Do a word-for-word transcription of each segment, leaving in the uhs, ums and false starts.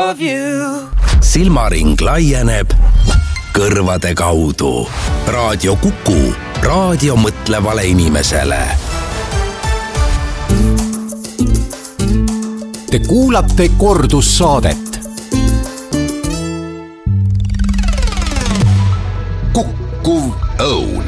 of you. Silmaring laieneb kõrvade kaudu. Raadio Kuku, raadio mõtlevale inimesele. Te kuulate kordussaadet. Kuku Õun.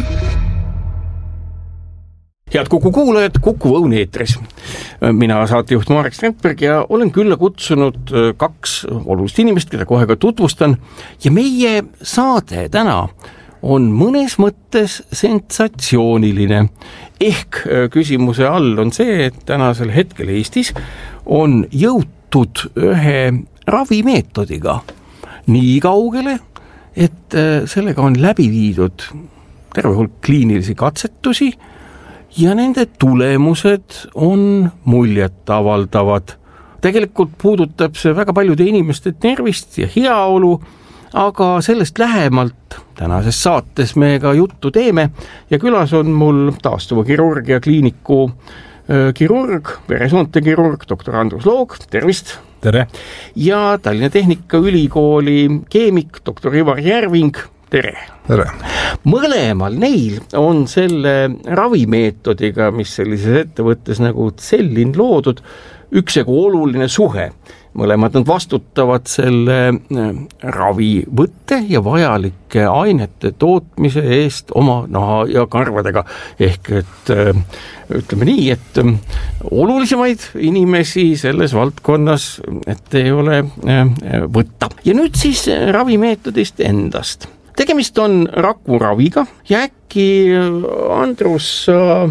Head Kuku kuulajad, Kuku Õun eetris. Mina saatejuht Marek Strandberg ja olen külla kutsunud kaks olulist inimest, keda kohe ka tutvustan. Ja meie saade täna on mõnes mõttes sensatsiooniline. Ehk küsimuse all on see, et tänasel hetkel Eestis on jõutud ühe ravimeetodiga nii kaugele, et sellega on läbi viidud terve hulk kliinilisi katsetusi ja nende tulemused on muljet avaldavad. Tegelikult puudutab see väga paljude inimeste tervist ja heaolu, aga sellest lähemalt tänases saates me ka juttu teeme ja külas on mul taastuva kirurgia kliiniku kirurg, veresoonte kirurg, doktor Andrus Loog, tervist! Tere! Ja Tallinna Tehnikaülikooli keemik, doktor Ivar Järving, tere! Tere! Mõlemal neil on selle ravimeetodiga, mis sellises ettevõttes nagu Cellin loodud, üksjagu oluline suhe. Mõlemad nad vastutavad selle ravivõtte ja vajalike ainete tootmise eest oma naha ja karvadega. Ehk et ütleme nii, et olulisemaid inimesi selles valdkonnas, et ei ole võtta. Ja nüüd siis ravimeetodist endast. Tegemist on rakuraviga ja äkki Andrus sa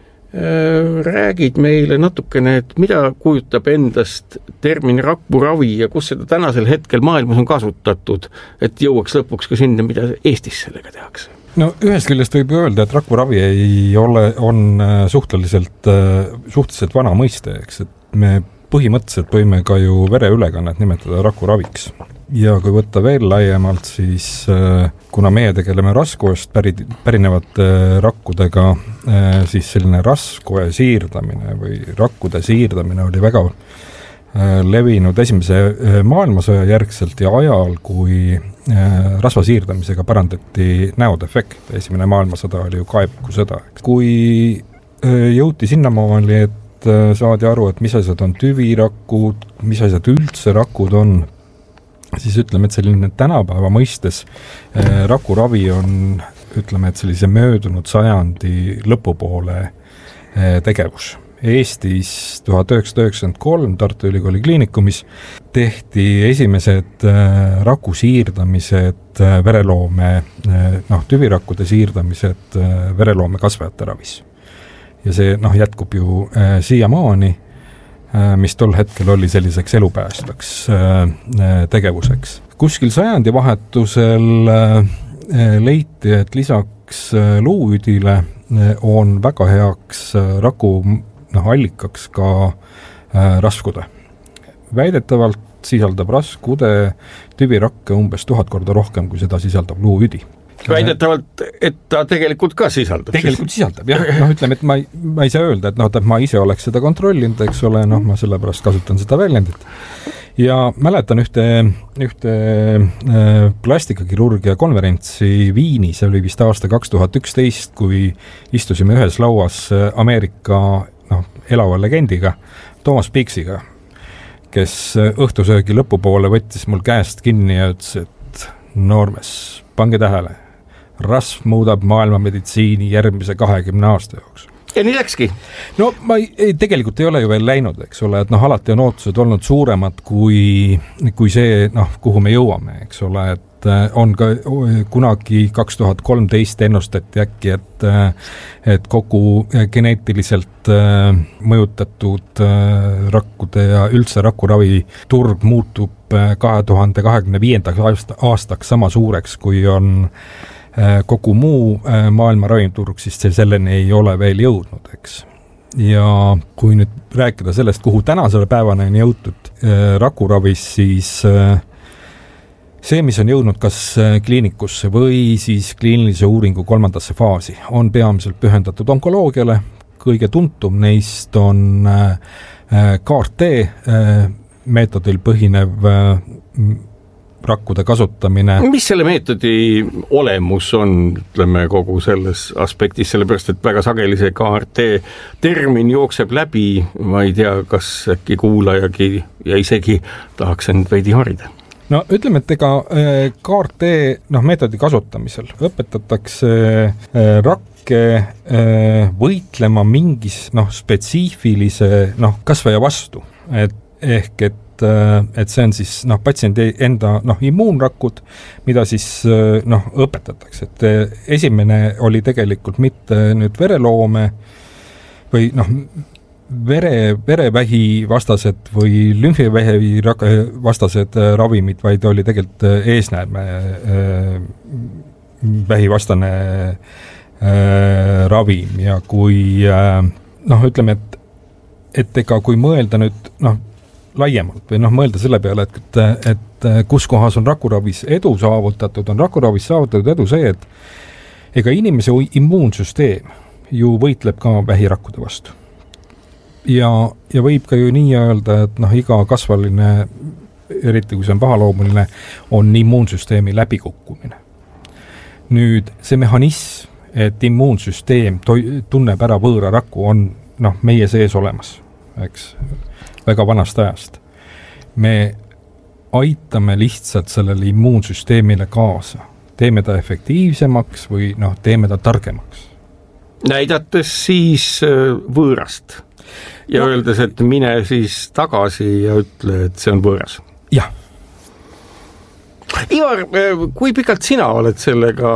räägid meile natukene, et mida kujutab endast termin rakuravi ja kus seda tänasel hetkel maailmas on kasutatud, et jõuaks lõpuks ka sinna, mida Eestis sellega tehakse? No ühest küljest võib öelda, et rakuravi ei ole, on suhteliselt, suhteliselt vana mõiste, eks, et me põhimõtteliselt võime ka ju vereülekannet nimetada rakuraviks. Ja kui võtta veel laiemalt, siis kuna meie tegeleme raskuest pärinevate rakkudega, siis selline raskuja siirdamine või rakkude siirdamine oli väga levinud esimese maailmasõja järgselt ja ajal, kui rasva siirdamisega parandati näodefekt. Esimene maailmasõda oli ju kaeviku sõda. Kui jõuti sinnamaali, et saadi aru, et mis asjad on tüvirakud, mis asjad üldse rakud on, siis ütleme, et selline tänapäeva mõistes eh, rakuravi on, ütleme, et sellise möödunud sajandi lõpupoole eh, tegevus. Eestis tuhat üheksasada üheksakümmend kolm Tartu Ülikooli kliinikumis tehti esimesed eh, raku siirdamised eh, vereloome, eh, noh, tüvirakkude siirdamised eh, vereloome kasvajate ravis. Ja see noh, jätkub ju eh, siiamaani, mis tol hetkel oli selliseks elupäästaks tegevuseks. Kuskil sajandi vahetusel leiti, et lisaks luuüdile on väga heaks raku noh, allikaks ka raskude. Väidetavalt sisaldab raskude tüvirakke umbes tuhat korda rohkem, kui seda sisaldab luuüdi. Väidetavalt, et ta tegelikult ka sisaldab. Tegelikult sisaldab, jah. No, ütleme, et ma ei, ma ei saa öelda, et, no, et ma ise oleks seda kontrollinud, eks ole, noh, ma sellepärast kasutan seda väljendit. Ja mäletan ühte, ühte äh, plastikakirurgia konverentsi Viinis, see oli vist aasta kaks tuhat üksteist, kui istusime ühes lauas Ameerika noh, elava legendiga, Thomas Peaksiga, kes õhtusöögi lõpupoole võttis mul käest kinni ja ütles, et noormes, pange tähele, rasv muudab maailma meditsiini järgmise kahekümne aasta jooksul. Ja nii läkski? No ma ei, tegelikult ei ole ju veel läinud, eks ole, et noh, alati on ootused olnud suuremad kui, kui see, noh, kuhu me jõuame, eks ole, et on ka kunagi kaks tuhat kolmteist ennustati äkki, et, et kogu geneetiliselt mõjutatud rakkude ja üldse rakuravi turg muutub kahe tuhande kahekümne viiendaks aastaks sama suureks, kui on kogu muu maailma ravimturg, siis see selleni ei ole veel jõudnud, eks. Ja kui nüüd rääkida sellest, kuhu tänasele päevana on jõutud rakuravis, siis see, mis on jõudnud kas kliinikusse või siis kliinilise uuringu kolmandasse faasi, on peamiselt pühendatud onkoloogiale. Kõige tuntum neist on K A R T, meetodil põhinev rakkude kasutamine. Mis selle meetodi olemus on, ütleme, kogu selles aspektis, sellepärast, et väga sageli see K R T termin jookseb läbi, ma ei tea, kas äkki kuulajagi ja isegi tahaks end veidi harida? No ütleme, et ega K R T noh, meetodi kasutamisel õpetatakse rakke võitlema mingis noh, spetsiifilise noh, kasvaja vastu, et ehk et et see on siis noh, patsiendi enda noh, immuunrakud, mida siis noh, õpetatakse, et esimene oli tegelikult mitte nüüd vereloome või noh, vere, verevähi vastased või lümfivähi vastased ravimid, vaid oli tegelikult eesnäärme vähivastane ravim ja kui noh, ütleme, et, et ega kui mõelda nüüd noh, laiemalt või noh, mõelda selle peale, et, et kus kohas on rakuravis edu saavutatud, on rakuravis saavutatud edu see, et ega inimese immuunsüsteem ju võitleb ka vähirakkude vastu. Ja, ja võib ka ju nii öelda, et noh, iga kasvaline, eriti kui see on pahaloomuline, on immuunsüsteemi läbikukkumine. Nüüd see mehhanism, et immuunsüsteem toi, tunneb ära võõra rakku, on noh, meie sees olemas, eks, väga vanast ajast. Me aitame lihtsalt sellele immuunsüsteemile kaasa. Teeme ta efektiivsemaks või noh, teeme ta targemaks. Näidates siis võõrast ja no, öeldes, et mine siis tagasi ja ütle, et see on võõras. Jah. Ivar, kui pikalt sina oled sellega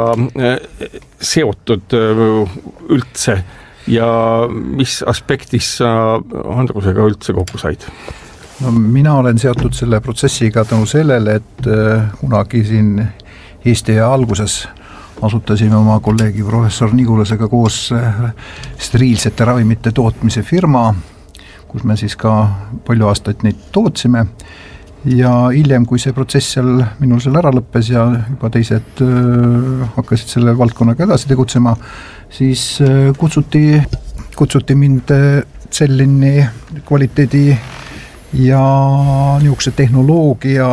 seotud üldse? Ja mis aspektis sa Andrusega üldse kokku said? No, mina olen seotud selle protsessiga tänu sellele, et kunagi siin Eesti alguses asutasime oma kolleegi professor Nigulasega koos steriilsete ravimite tootmise firma, kus me siis ka palju aastaid neid tootsime ja hiljem, kui see protsess seal minul seal ära lõppes ja juba teised hakkasid selle valdkonnaga edasi tegutsema, siis kutsuti, kutsuti mind Cellinni kvaliteedi ja niisuguse tehnoloogia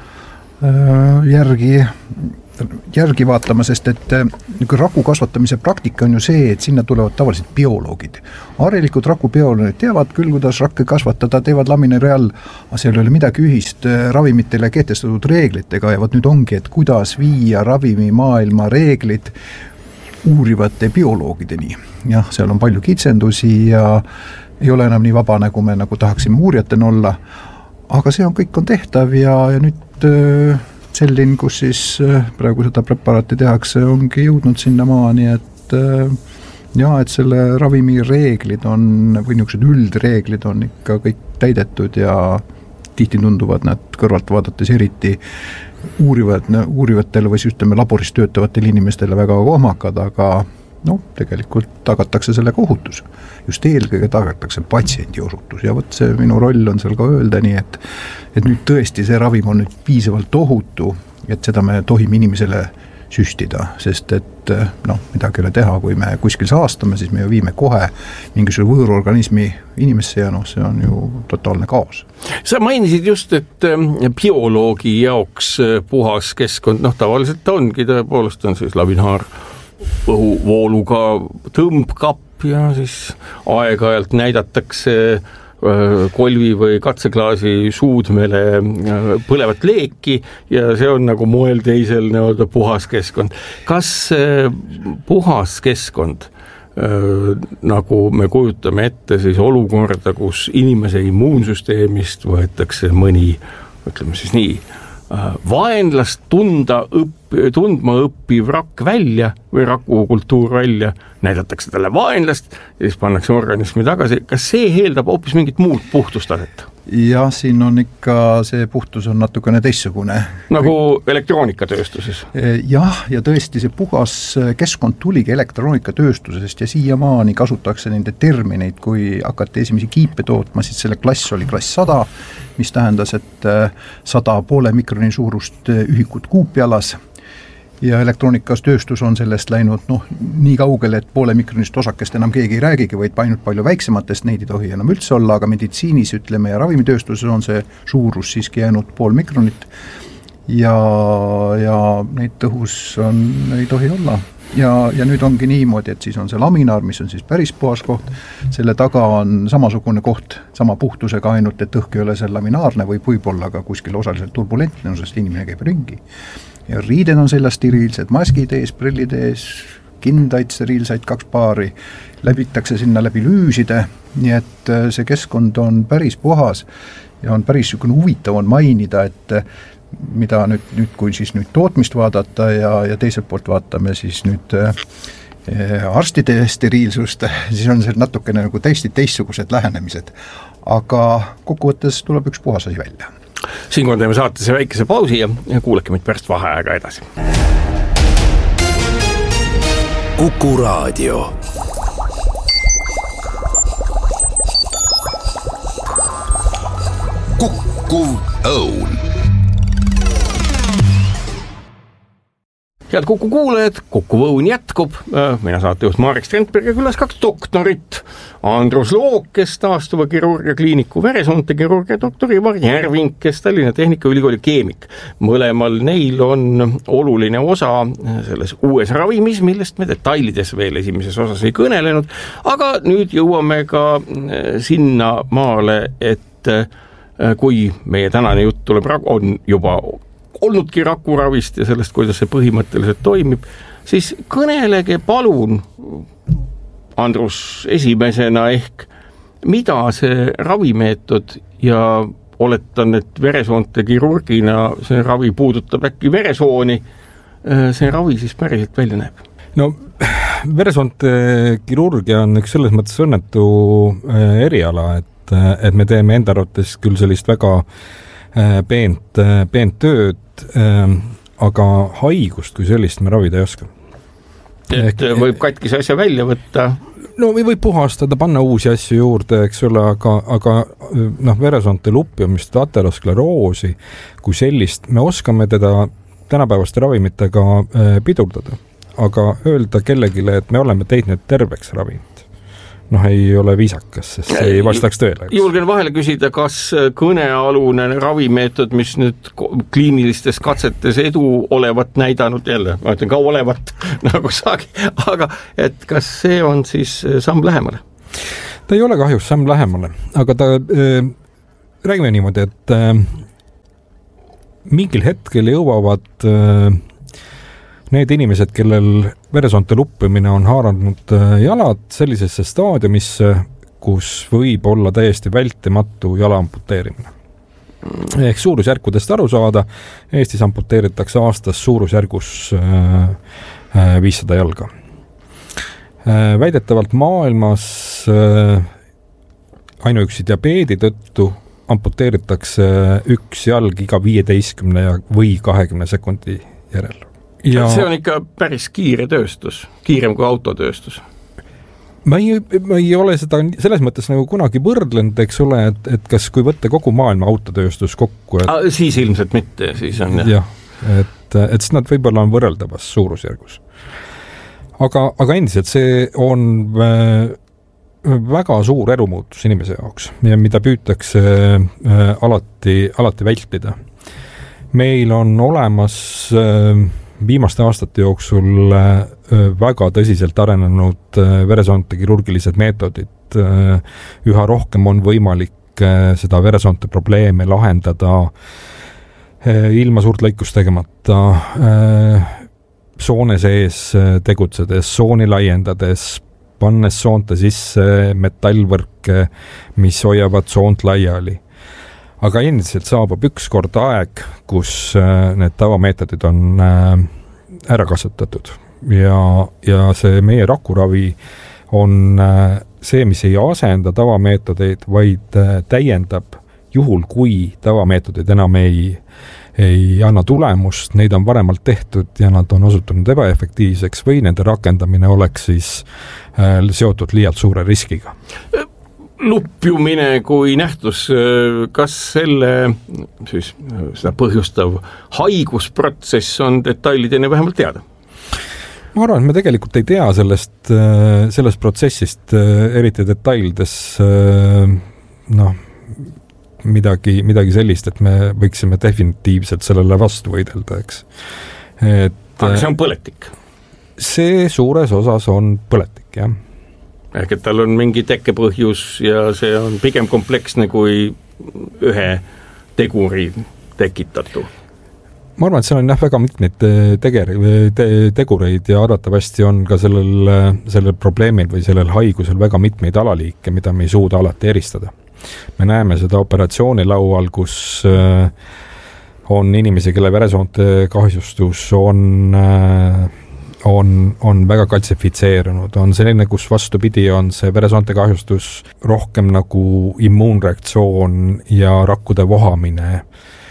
järgi, järgi vaatama, sest et raku kasvatamise praktika on ju see, et sinna tulevad tavaliselt bioloogid. Harilikud rakubioloogid teavad küll, kuidas rakke kasvatada, teevad laminari all, aga seal ei ole midagi ühist ravimitele kehtestatud reeglitega ja võt nüüd ongi, et kuidas viia ravimimaailma reeglid uurivate bioloogideni. Jah, seal on palju kitsendusi ja ei ole enam nii vaba, nagu me nagu tahaksime uurijatena olla, aga see on kõik on tehtav ja, ja nüüd Cellin, kus siis praegu seda preparaati tehakse, ongi jõudnud sinna maani, et ja, et selle ravimi reeglid on, või niisugused üldreeglid on ikka kõik täidetud ja tihti tunduvad nad kõrvalt vaadates eriti uurivad, uurivatele või ütleme laboris töötavatele inimestele väga kohmakad, aga no, tegelikult tagatakse sellega ohutus. Just eelkõige tagatakse patsiendi osutus ja võt see minu roll on seal ka öelda nii, et, et nüüd tõesti see ravim on nüüd piisavalt ohutu, et seda me tohime inimesele süstida, sest et noh, midagi ei ole teha, kui me kuskil saastame, siis me ju viime kohe mingisuguse võõrorganismi inimesse ja noh, see on ju totaalne kaos. Sa mainisid just, et bioloogi jaoks puhas keskkond, noh tavaliselt ta ongi, tõepoolest on siis laminaar õhuvooluga tõmbkapp ja siis aeg-ajalt näidatakse kolvi või katseklaasi suudmele põlevat leeki ja see on nagu moel teisel nii-öelda puhas keskkond. Kas puhas keskkond, nagu me kujutame ette siis olukorda, kus inimese immuunsüsteemist võetakse mõni, ütleme siis nii, vaenlast tunda õpp, tundma õppiv rakk välja või rakukultuur välja, näidatakse talle vaenlast ja siis pannakse organismi tagasi. Kas see eeldab hoopis mingit muud puhtustaset? Jah, siin on ikka, see puhtus on natukene teissugune. Nagu elektroonikatööstuses? Jah, ja tõesti see puhas keskkond tuligi elektroonikatööstusest ja siiamaani kasutatakse nende termineid, kui hakati esimesi kiipe tootma, siis selle klass oli klass sada, mis tähendas, et sada poole mikroni suurust ühikut kuupi alas. ja elektroonikas tööstus on sellest läinud noh, nii kaugele, et poole mikronist osakest enam keegi ei räägigi, vaid ainult palju väiksematest, neid ei tohi enam üldse olla, aga meditsiinis ütleme ja ravimitööstuses on see suurus siiski jäänud pool mikronit ja, ja neid tõhus on, ei tohi olla. Ja, ja nüüd ongi niimoodi, et siis on see laminaar, mis on siis päris puhas koht, selle taga on samasugune koht, sama puhtusega ainult, et õhk ei ole see laminaarne või võib-olla ka kuskil osaliselt turbulentne, sest inimene käib ringi. Ja riided on sellest steriilsed, maskid ees, prillid ees, kindaid steriilsaid kaks paari, läbitakse sinna läbi lüüside, nii et see keskkond on päris puhas ja on päris huvitav on mainida, et mida nüüd, nüüd kui siis nüüd tootmist vaadata ja, ja teiselt poolt vaatame siis nüüd äh, arstide steriilsust, siis on see natukene nagu täiesti teistsugused lähenemised. Aga kokkuvõttes tuleb üks puhas asi välja. Siinkohal teeme saatesse väikese pausi ja, ja kuulake meid pärast vaheaega edasi. Kuku Raadio. Kukkuv Õun. Head Kuku kuulajad, Kuku Õun jätkub, mina saatejuht Marek Strandberg ja külas kaks doktorit, Andrus Look, kes taastuva kirurgia kliiniku veresoonte kirurgia doktor Ivar Järving, kes Tallinna Tehnikaülikooli keemik. Mõlemal neil on oluline osa selles uues ravimis, millest me detailides veel esimeses osas ei kõnelenud, aga nüüd jõuame ka sinna maale, et kui meie tänane jutt tuleb, on juba olnudki rakuravist ja sellest, kuidas see põhimõtteliselt toimib, siis kõnelege palun, Andrus, esimesena ehk, mida see ravimeetod ja oletan, et veresoonte kirurgina see ravi puudutab äkki veresooni, see ravi siis päriselt välja näeb? No veresoonte kirurgia on üks selles mõttes õnnetu eriala, et, et me teeme enda arvates küll sellist väga peent, peent tööd, aga haigust kui sellist me ravida ei oska. Et Ehk, võib katkise asja välja võtta? No või võib puhastada, panna uusi asju juurde, eks ole, aga, aga noh, veresoonte lupjumist, ateroskleroosi kui sellist, me oskame teda tänapäevaste ravimitega pidurdada, aga öelda kellegile, et me oleme teidnud terveks ravimit, noh, ei ole viisakas, sest see ei vastaks tõele. Julgen vahele küsida, kas kõnealune ravimeetod, mis nüüd kliinilistes katsetes edu olevat näidanud, jälle, ma ütlen ka olevat, nagu saagi, aga et kas see on siis samm lähemale? Ta ei ole kahjus samm lähemale, aga ta äh, räägime niimoodi, et äh, mingil hetkel jõuavad äh, need inimesed, kellel veresoonte luppimine on haaranud jalad sellisesse staadiumisse, kus võib olla täiesti vältimatu jala amputeerimine. Ehk suurusjärkudest aru saada, Eestis amputeeritakse aastas suurusjärgus viissada jalga. Väidetavalt maailmas ainuüksi diabeedi tõttu amputeeritakse üks jalg iga viieteistkümne või kahekümne sekundi järel. Ja see on ikka päris kiire tööstus, kiirem kui autotööstus. Ma ei, ma ei ole seda selles mõttes nagu kunagi võrdlenud, eks ole, et, et kas kui võtta kogu maailma autotööstus kokku. Et, A, siis ilmselt mitte, siis on jah. jah, et, et siis nad võib-olla on võrreldavas suurusjärgus. Aga, aga endiselt see on väga suur elumuutus inimese jaoks, mida püütakse alati, alati vältida. Meil on olemas viimaste aastate jooksul väga tõsiselt arenenud veresoonte kirurgilised meetodid. Üha rohkem on võimalik seda veresoonte probleeme lahendada ilma suurt lõikust tegemata, soone sees tegutsedes, sooni laiendades, pannes soonte sisse metallvõrke, mis hoiavad soont laiali. Aga endiselt saabub üks kord aeg, kus need tavameetodid on ära kasutatud ja, ja see meie rakuravi on see, mis ei asenda tavameetodeid, vaid täiendab juhul, kui tavameetodid enam ei, ei anna tulemust, neid on varemalt tehtud ja nad on osutunud ebaefektiivseks või nende rakendamine oleks siis seotud liialt suure riskiga. lupjumine kui nähtus, kas selle siis seda põhjustav haigusprotsess on detailideni vähemalt teada? Ma arvan, et me tegelikult ei tea sellest, sellest protsessist eriti detailides noh, midagi, midagi sellist, et me võiksime definitiivselt sellele vastu võidelda, eks. Et, aga see on põletik? See suures osas on põletik, jah. Ehk et tal on mingi tekkepõhjus ja see on pigem kompleksne kui ühe teguri tekitatu. Ma arvan, et seal on jah väga mitmeid teger, te, tegureid ja arvatavasti on ka sellel, sellel probleemil või sellel haigusel väga mitmeid alaliike, mida me ei suuda alati eristada. Me näeme seda operatsioonilaual, kus on inimesi, kelle veresoonte kahjustus on on, on väga kaltsifitseerunud, on selline, kus vastupidi on see veresoonte kahjustus rohkem nagu immuunreaktsioon ja rakkude vohamine.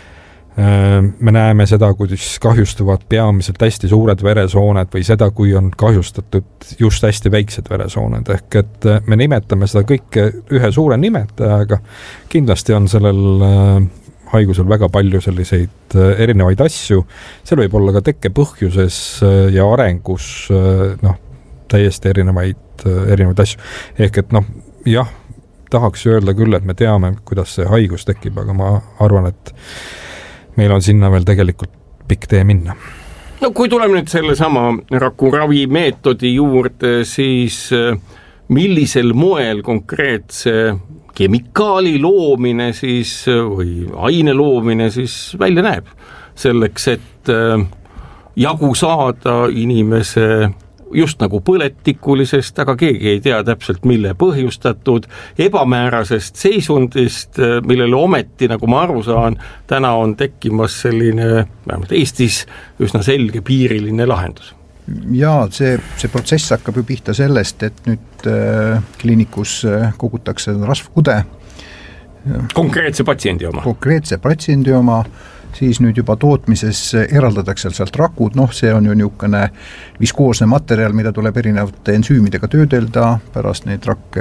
Me näeme seda, kuidas kahjustuvad peamiselt hästi suured veresooned või seda, kui on kahjustatud just hästi väiksed veresooned, ehk et me nimetame seda kõike ühe suure nimetajaga, kindlasti on sellel haigusel väga palju selliseid erinevaid asju, seal võib olla ka tekkepõhjuses ja arengus noh, täiesti erinevaid, erinevaid asju. Ehk et noh, jah, tahaks öelda küll, et me teame, kuidas see haigus tekib, aga ma arvan, et meil on sinna veel tegelikult pikk tee minna. No kui tuleme nüüd selle sama rakuravi meetodi juurde, siis millisel moel konkreetse kemikaali loomine siis või aine loomine siis välja näeb selleks, et jagu saada inimese just nagu põletikulisest, aga keegi ei tea täpselt, mille põhjustatud ebamäärasest seisundist, millele ometi, nagu ma aru saan, täna on tekkimas selline, vähemalt Eestis, üsna selge piiriline lahendus. Jaa, see, see protsess hakkab ju pihta sellest, et nüüd äh, kliinikus äh, kogutakse rasvkude. Konkreetse patsiendi oma. Konkreetse patsiendi oma, siis nüüd juba tootmises eraldatakse sealt rakud, noh, see on ju niisugune viskoosne materjal, mida tuleb erinevate ensüümidega töödelda, pärast neid rakke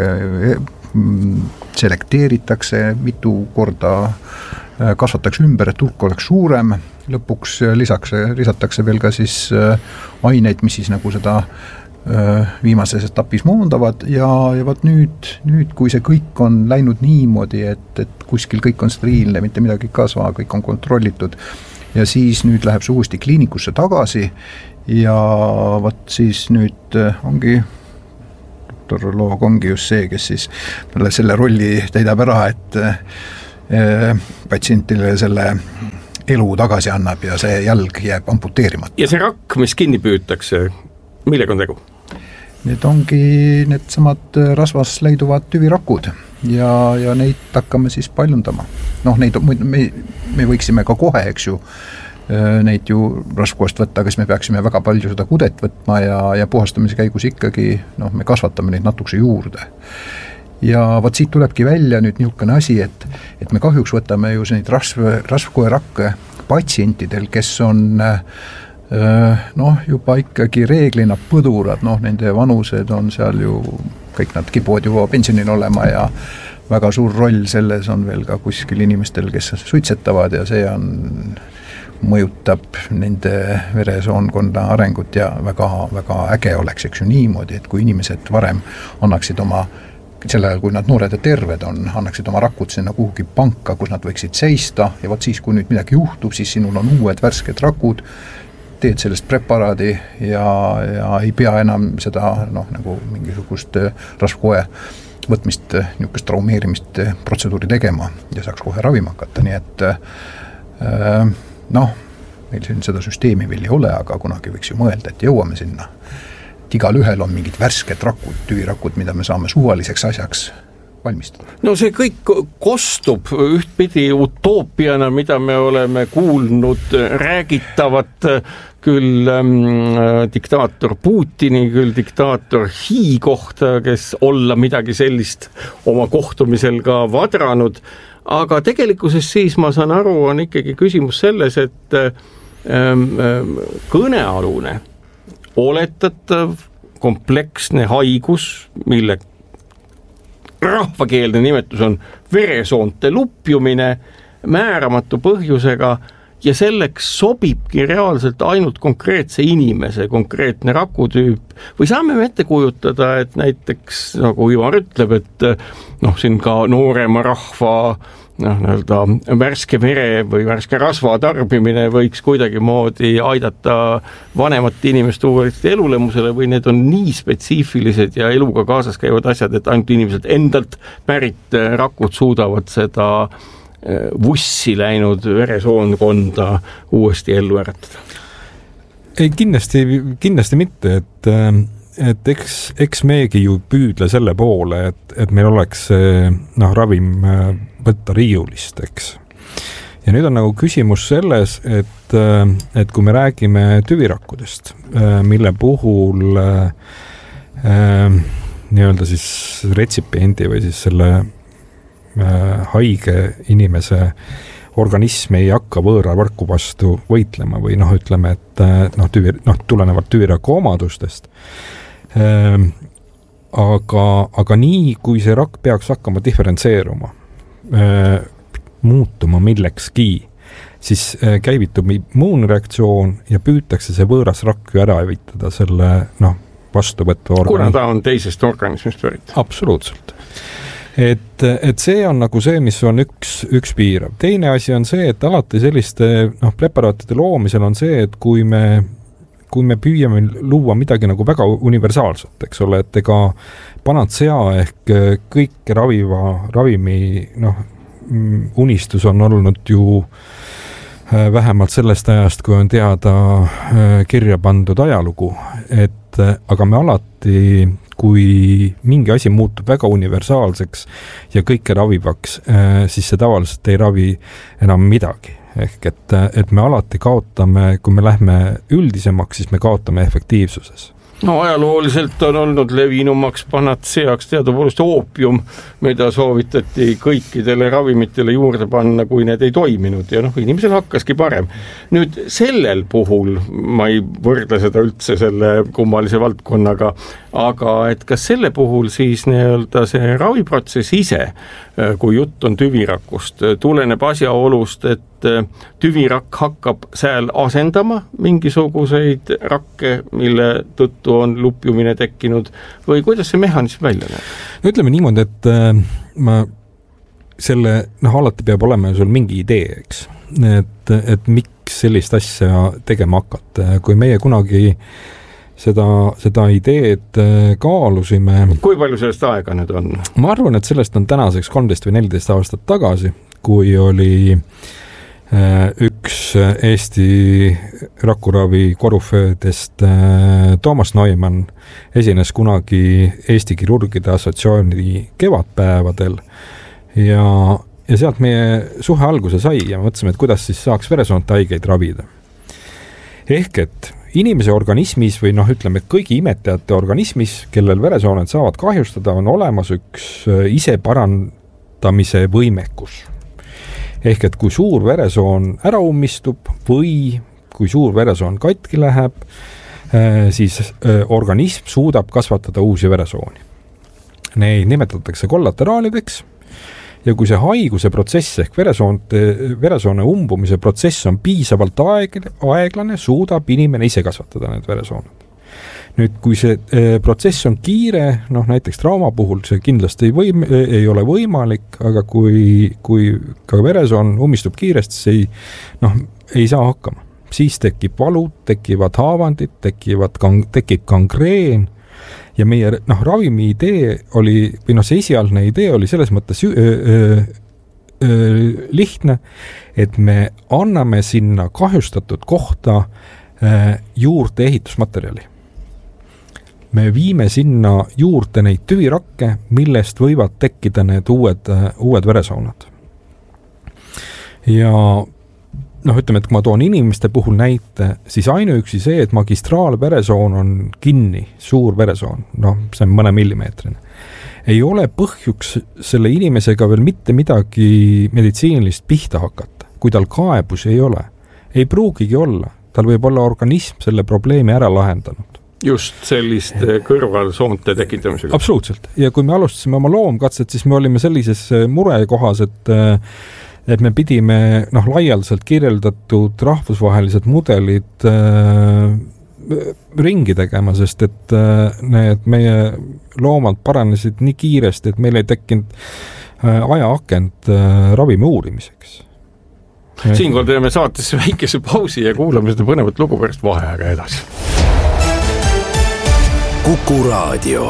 selekteeritakse, mitu korda kasvatakse ümber, et hulk oleks suurem, lõpuks lisaks, lisatakse veel ka siis aineid, mis siis nagu seda viimases etapis moondavad ja, ja võt nüüd, nüüd, kui see kõik on läinud niimoodi, et, et kuskil kõik on steriilne, mitte midagi kasva, kõik on kontrollitud ja siis nüüd läheb see uuesti kliinikusse tagasi ja võt siis nüüd ongi doktor Loog ongi just see, kes siis selle rolli täidab ära, et patsientile selle elu tagasi annab ja see jalg jääb amputeerimata. Ja see rakk, mis kinni püütakse, millega on tegu? Need ongi need samad rasvas leiduvad tüvirakud ja, ja neid hakkame siis paljundama. Noh, neid me, me võiksime ka kohe, eks ju, neid ju rasvkoest võtta, aga siis me peaksime väga palju seda kudet võtma ja, ja puhastamise käigus ikkagi, noh, me kasvatame neid natukese juurde. Ja võt siit tulebki välja nüüd niisugune asi, et, et me kahjuks võtame ju neid rasv, rasvkoerakke patsientidel, kes on noh, juba ikkagi reeglina põdurad, noh, nende vanused on seal ju, kõik nad kipuvad juba pensionil olema ja väga suur roll selles on veel ka kuskil inimestel, kes suitsetavad ja see on, mõjutab nende veresoonkonda arengut ja väga, väga äge oleks, eks ju niimoodi, et kui inimesed varem annaksid oma sel ajal, kui nad noored ja terved on, annaksid oma rakud sinna kuhugi panka, kus nad võiksid seista ja võt siis, kui nüüd midagi juhtub, siis sinul on uued värsked rakud, teed sellest preparaadi ja, ja ei pea enam seda noh, nagu mingisugust rasvkoe võtmist, niisugust traumeerimist protseduuri tegema ja saaks kohe ravima hakata, nii et äh, noh, meil siin seda süsteemi veel ei ole, aga kunagi võiks ju mõelda, et jõuame sinna. Et igal ühel on mingid värsked rakud, tüvirakud, mida me saame suvaliseks asjaks valmistada. No see kõik kostub ühtpidi utoopiana, mida me oleme kuulnud räägitavat küll ähm, diktaator Putini, küll diktaator Xi kohta, kes olla midagi sellist oma kohtumisel ka vadranud, aga tegelikkuses siis ma saan aru, on ikkagi küsimus selles, et ähm, ähm, kõnealune oletatav kompleksne haigus, mille rahvakeelne nimetus on veresoonte lupjumine määramatu põhjusega ja selleks sobibki reaalselt ainult konkreetse inimese, konkreetne rakutüüp või saame me ette kujutada, et näiteks nagu Ivar ütleb, et noh, siin ka noorema rahva noh, nii-öelda värske vere või värske rasva tarbimine võiks kuidagi moodi aidata vanemat inimest uuesti elulemusele või need on nii spetsiifilised ja eluga kaasas käivad asjad, et ainult inimesed endalt pärit rakud suudavad seda vussi läinud veresoonkonda uuesti ellu äratada? Ei, kindlasti, kindlasti mitte, et, et eks, eks meegi ju püüdle selle poole, et, et meil oleks noh, ravim võtta riiulist, eks. Ja nüüd on nagu küsimus selles, et, et kui me räägime tüvirakkudest, mille puhul äh, nii-öelda siis retsipiendi või siis selle haige inimese organism ei hakka võõra rakku vastu võitlema või noh, ütleme, et noh, tüvi, noh tulenevalt tüviraku omadustest. Aga, aga nii, kui see rakk peaks hakkama diferentseeruma, muutuma millekski, siis käivitub immuunreaktsioon ja püütakse see võõras rakk ju ära evitada selle noh, vastuvõtva organi. Kuna ta on teisest organismist pärit. Absoluutselt. Et, et see on nagu see, mis on üks, üks piirav. Teine asi on see, et alati selliste noh, preparaatide loomisel on see, et kui me, kui me püüame luua midagi nagu väga universaalset, eks ole, et ega panatsea ehk kõik raviva ravimi noh, unistus on olnud ju vähemalt sellest ajast, kui on teada kirja pandud ajalugu, et aga me alati kui mingi asi muutub väga universaalseks ja kõike ravivaks, siis see tavaliselt ei ravi enam midagi. Ehk et, et me alati kaotame, kui me lähme üldisemaks, siis me kaotame efektiivsuses. No ajalooliselt on olnud levinumaks panatseaks teadupoolest oopium, mida soovitati kõikidele ravimitele juurde panna, kui need ei toiminud ja noh, inimesel hakkaski parem. Nüüd sellel puhul, ma ei võrdle seda üldse selle kummalise valdkonnaga, aga et kas selle puhul siis nii-öelda see raviprotsess ise, kui jutt on tüvirakust, tuleneb asjaolust, et tüvirakk hakkab sääl asendama mingisuguseid rakke, mille tõttu on lupjumine tekkinud või kuidas see mehhanism välja näeb? No ütleme niimoodi, et äh, ma selle, noh alati peab olema sul mingi idee, eks. Et, et miks sellist asja tegema hakata. Kui meie kunagi seda, seda ideed kaalusime. Kui palju sellest aega nüüd on? Ma arvan, et sellest on tänaseks kolmteist või neliteist aastat tagasi, kui oli üks Eesti rakuravi koruföödest Toomas Neumann esines kunagi Eesti kirurgide assotsiatsiooni kevadpäevadel ja, ja sealt meie suhe alguse sai ja mõtlesime, et kuidas siis saaks veresoonte haigeid ravida. Ehk et inimese organismis või noh, ütleme, et kõigi imetajate organismis, kellel veresooned saavad kahjustada, on olemas üks ise parandamise võimekus. Ehk et kui suur veresoon ära ummistub või kui suur veresoon katki läheb, siis organism suudab kasvatada uusi veresooni. Neid nimetatakse kollateraalideks ja kui see haiguse protsess ehk veresoonte, veresoone umbumise protsess on piisavalt aeg, aeglane, suudab inimene ise kasvatada need veresooned. Nüüd, kui see e, protsess on kiire, noh näiteks trauma puhul see kindlasti ei, võim, ei ole võimalik, aga kui, kui ka veresoon umistub kiiresti, siis ei, noh, ei saa hakkama. Siis tekib valud, tekivad haavandid, tekivad, tekib gangreen ja meie noh, ravimi idee oli, või noh, see esialgne idee oli selles mõttes öö, öö, öö, lihtne, et me anname sinna kahjustatud kohta öö, juurde ehitusmaterjali. Me viime sinna juurde neid tüvirakke, millest võivad tekkida need uued, uued veresoonad. Ja noh, ütleme, et kui ma toon inimeste puhul näite, siis ainuüksi see, et magistraalveresoon on kinni, suur veresoon, noh, see on mõne millimeetrine, ei ole põhjuks selle inimesega veel mitte midagi meditsiinilist pihta hakata, kui tal kaebus ei ole. Ei pruugigi olla, tal võib olla organism selle probleemi ära lahendanud. just selliste kõrvalsoonte tekitamisega. Absoluutselt. Ja kui me alustasime oma loomkatset, siis me olime sellises murekohas, et et me pidime noh, laialdaselt kirjeldatud rahvusvahelised mudelid äh, ringi tegema, sest et äh, need meie loomad paranesid nii kiiresti, et meil ei tekkinud äh, ajaakent äh, ravimi uurimiseks. Siinkohal teeme saatesse väikese pausi ja kuulame seda põnevat lugu pärast vaheaega edasi. Kuku Raadio.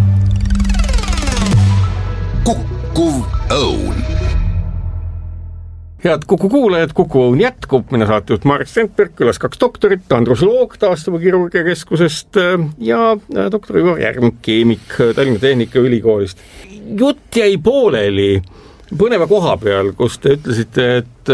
Kukkuv Õun. Head Kuku kuulajad, Kuku Õun jätkub. Mina saatejuht Marek Strandberg, külas kaks doktorit, Andrus Loog Taastava kirurgia keskusest ja doktor Ivar Järm, keemik Tallinna Tehnikaülikoolist. Jutt jäi pooleli põneva koha peal, kus te ütlesite, et,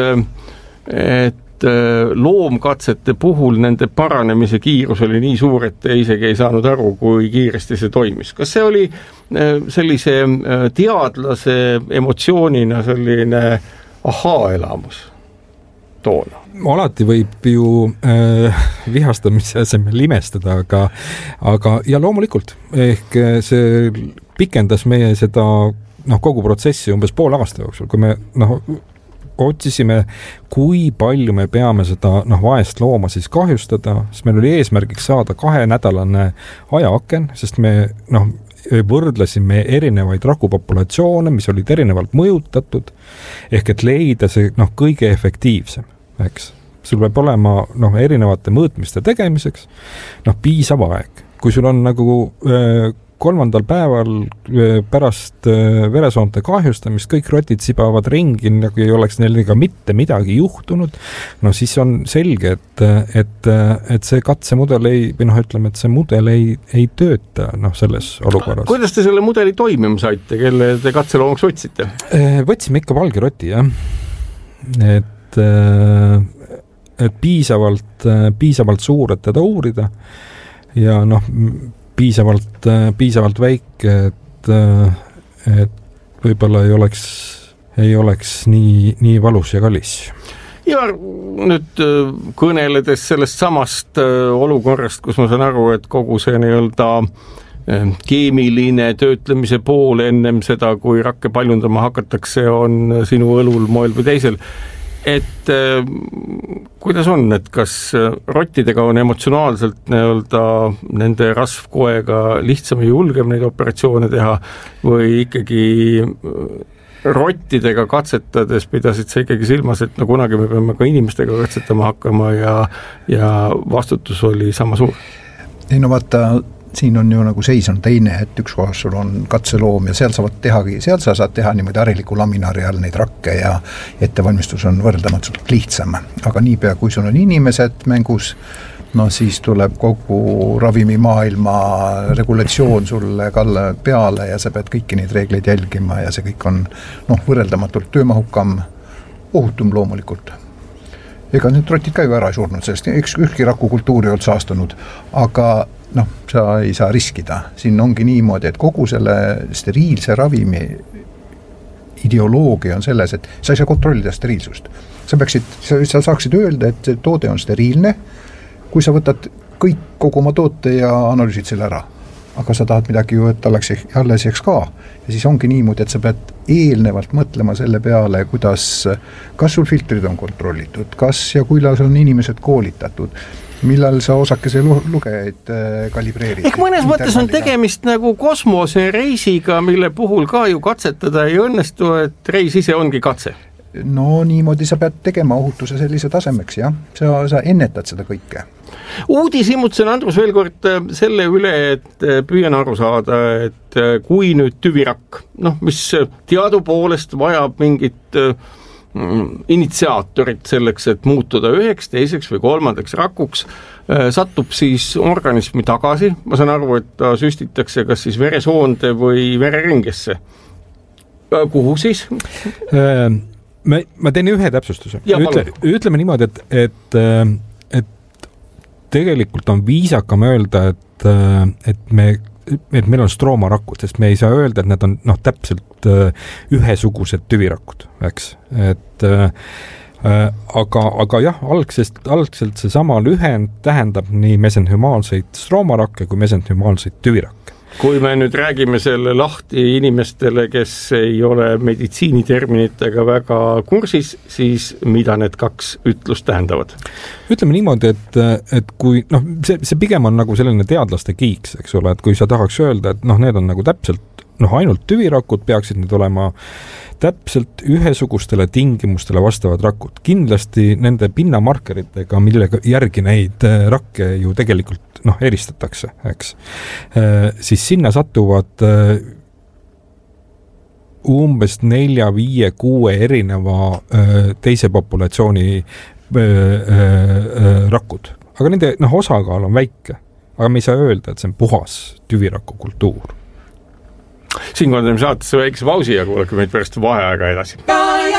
et loomkatsete puhul nende paranemise kiirus oli nii suur, et te isegi ei saanud aru, kui kiiresti see toimis. Kas see oli sellise teadlase emotsioonina selline ahaa-elamus toona? Alati võib ju äh, vihastamise asemel imestada, aga, aga ja loomulikult, ehk see pikendas meie seda noh, kogu protsessi umbes pool aasta jooksul, kui me noh, otsisime, kui palju me peame seda noh, vaest looma siis kahjustada, sest meil oli eesmärgiks saada kahenädalane ajaaken, sest me noh, võrdlesime erinevaid rakupopulatsioone, mis olid erinevalt mõjutatud, ehk et leida see noh, kõige efektiivsem, eks. Sul peab olema noh, erinevate mõõtmiste tegemiseks noh, piisav aeg. Kui sul on nagu äh, kolmandal päeval pärast veresoonte kahjustamist kõik rotid sibavad ringi, nagu ei oleks neil ega mitte midagi juhtunud, no siis on selge, et, et, et see katsemudel ei, või noh, ütleme, et see mudel ei, ei tööta noh, selles olukorras. Kuidas te selle mudeli toimima saite, kelle te katseloomaks võtsite? Võtsime ikka valge roti, jah. Et, et piisavalt, piisavalt suur, et teda uurida ja noh, piisavalt, piisavalt väike, et, et võib-olla ei oleks, ei oleks nii, nii valus ja kallis. Ja nüüd kõneledes sellest samast olukorrast, kus ma saan aru, et kogu see nii-öelda keemiline töötlemise pool ennem seda, kui rakke paljundama hakatakse, on sinu õlul moel või teisel. Et äh, kuidas on, et kas rottidega on emotsionaalselt nii-öelda nende rasvkoega lihtsam ja julgem neid operatsioone teha või ikkagi rottidega katsetades pidasid sa ikkagi silmas, et no kunagi me peame ka inimestega katsetama hakkama ja, ja vastutus oli sama suur? Ei no vaata, siin on ju nagu seis on teine, et üks kohas sul on katseloom ja seal saavad tehagi, seal sa saad teha niimoodi hariliku laminaari all neid rakke ja ettevalmistus on võrdamatult lihtsam. Aga niipea, kui sul on inimesed mängus, no siis tuleb kogu ravimimaailma regulatsioon sulle kalle peale ja sa pead kõiki neid reegleid jälgima ja see kõik on noh, võrreldamatult töömahukam, ohutum loomulikult. Ega need rotid ka ju ära ei surnud, sest üks ühtki rakukultuuri olnud saastunud, aga noh, sa ei saa riskida. Siin ongi niimoodi, et kogu selle steriilse ravimi ideoloogia on selles, et sa ei saa kontrollida steriilsust. Sa peaksid, sa, sa saaksid öelda, et see toode on steriilne, kui sa võtad kõik kogu oma toote ja analüüsid selle ära. Aga sa tahad midagi ju, et oleks alles jääks ka. Ja siis ongi niimoodi, et sa pead eelnevalt mõtlema selle peale, kuidas, kas sul filtrid on kontrollitud, kas ja kuilal on inimesed koolitatud, millal sa osakese lugejaid kalibreerid. Ehk mõnes mõttes on tegemist nagu kosmosereisiga, mille puhul ka ju katsetada ei õnnestu, et reis ise ongi katse. No niimoodi sa pead tegema ohutuse sellise tasemeks, jah. Sa, sa ennetad seda kõike. Uudishimutsen, Andrus, veel kord selle üle, et püüan aru saada, et kui nüüd tüvirakk, noh, mis teadupoolest vajab mingit initsiaatorit selleks, et muutuda üheks, teiseks või kolmandaks rakuks, satub siis organismi tagasi. Ma saan aru, et ta süstitakse kas siis veresoonde või vereringesse. Kuhu siis? Me, ma teen ühe täpsustuse. Ütle, ütleme niimoodi, et, et, et tegelikult on viisakam öelda, et, et, me, et meil on stroomarakud, sest me ei saa öelda, et need on noh, täpselt ühesugused tüvirakud, eks. Et aga, aga jah, algsest, algselt see sama lühend tähendab nii mesenhümaalseid stroomarakke kui mesenhümaalseid tüvirakke. Kui me nüüd räägime selle lahti inimestele, kes ei ole meditsiiniterminitega väga kursis, siis mida need kaks ütlust tähendavad? Ütleme niimoodi, et, et kui, noh, see, see pigem on nagu selline teadlaste kiiks, eks ole, et kui sa tahaks öelda, et noh, need on nagu täpselt, noh, ainult tüvirakud peaksid need olema täpselt ühesugustele tingimustele vastavad rakud. Kindlasti nende pinnamarkeritega, millega järgi neid rakke ju tegelikult noh, eristatakse, eks. Siis sinna satuvad umbes nelja, viie, kuue erineva teise populatsiooni rakud. Aga nende noh, osakaal on väike. Aga me ei saa öelda, et see on puhas tüviraku kultuur. Siinkohal teeme saatesse väikse pausi ja kuulake meid pärast vaheaega edasi.